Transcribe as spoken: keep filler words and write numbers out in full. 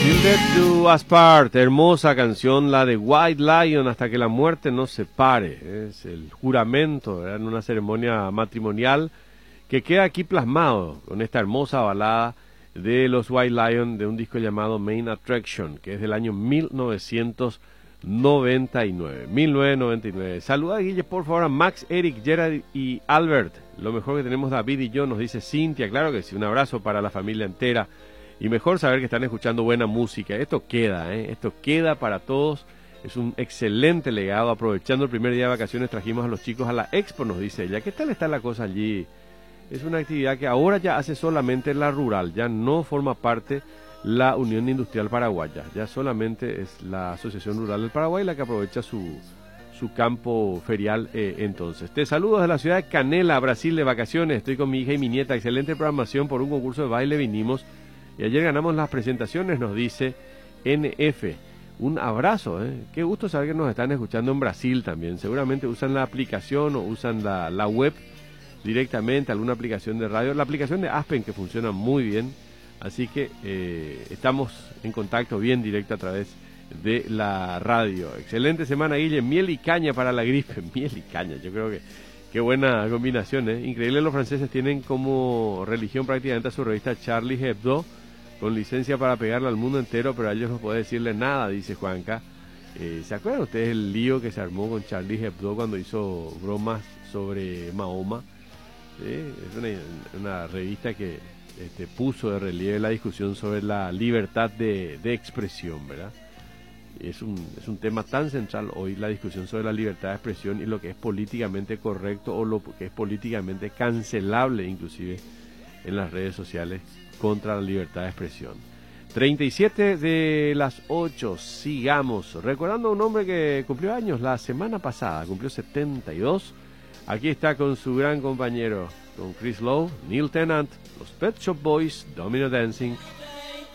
Till Death Do Us Part, hermosa canción, la de White Lion, hasta que la muerte nos separe. Es el juramento, ¿verdad? En una ceremonia matrimonial que queda aquí plasmado con esta hermosa balada de los White Lion, de un disco llamado Main Attraction, que es del año mil novecientos noventa y nueve. mil novecientos noventa y nueve. Saluda, Guille, por favor, a Max, Eric, Gerard y Albert. Lo mejor que tenemos David y yo, nos dice Cintia. Claro que sí, un abrazo para la familia entera. Y mejor saber que están escuchando buena música. Esto queda, ¿eh? Esto queda para todos. Es un excelente legado. Aprovechando el primer día de vacaciones, trajimos a los chicos a la Expo, nos dice ella. ¿Qué tal está la cosa allí? Es una actividad que ahora ya hace solamente la rural. Ya no forma parte la Unión Industrial Paraguaya. Ya solamente es la Asociación Rural del Paraguay la que aprovecha su, su campo ferial eh, entonces. Te saludo desde la ciudad de Canela, Brasil, de vacaciones. Estoy con mi hija y mi nieta. Excelente programación. Por un concurso de baile vinimos. Y ayer ganamos las presentaciones, nos dice N F. Un abrazo, ¿eh? Qué gusto saber que nos están escuchando en Brasil también. Seguramente usan la aplicación o usan la, la web directamente, alguna aplicación de radio. La aplicación de Aspen, que funciona muy bien. Así que eh, estamos en contacto bien directo a través de la radio. Excelente semana, Guille. Miel y caña para la gripe. Miel y caña, yo creo que qué buena combinación, ¿eh? Increíble, los franceses tienen como religión prácticamente a su revista Charlie Hebdo, con licencia para pegarle al mundo entero, pero a ellos no puede decirle nada, dice Juanca. Eh, ¿Se acuerdan ustedes el lío que se armó con Charlie Hebdo cuando hizo bromas sobre Mahoma? ¿Sí? Es una, una revista que este, puso de relieve la discusión sobre la libertad de, de expresión, ¿verdad? Es un, es un tema tan central hoy, la discusión sobre la libertad de expresión y lo que es políticamente correcto o lo que es políticamente cancelable, inclusive en las redes sociales, contra la libertad de expresión. treinta y siete de las ocho, sigamos. Recordando a un hombre que cumplió años la semana pasada, cumplió setenta y dos. Aquí está con su gran compañero, con Chris Lowe, Neil Tennant, los Pet Shop Boys, Domino Dancing.